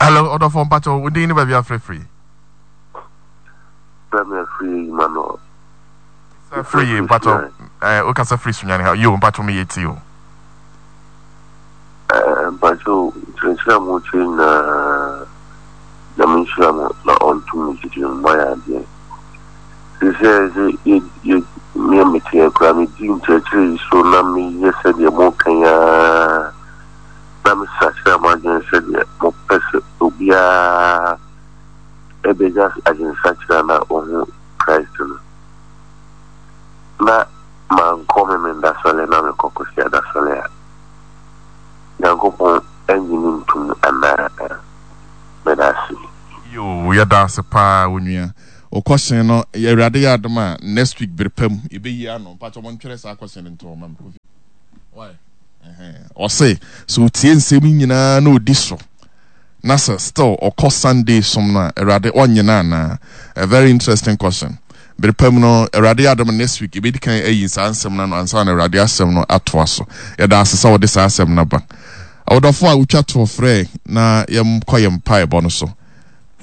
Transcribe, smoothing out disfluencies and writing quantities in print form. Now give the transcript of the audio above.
Hello, other phone patrol. We didn't be free. Premier free, Mano. Free, patrol. Okay, free, Sunyani. You, patrol me, it's you. Patrol, Trencham, the Minsham, not on 2 minutes in my idea. He says, you near me to a Grammy Dean Church, so Nami, yesterday, more Kenya. Nami Sacha Margin said, more person to be a begas agent Sacha on Christ. Na man come that's all and I'm a cocosia, that's all. Now go on engine to another medasi. You, we are dancing pa when you are. O question no, you ready adama next week be pem, you be here no, but I want to ask a question into my why? Or say, so Tien Semi no diso. Nasa still or cost Sunday somna, a rather on yana. A very interesting question. Be pem no, a radio adama next week, you be the kind of answer no answer a radio semno at twaso. Ya that's so this answer number. I would have thought I would chat to a friend na yam koyam pie bonuso.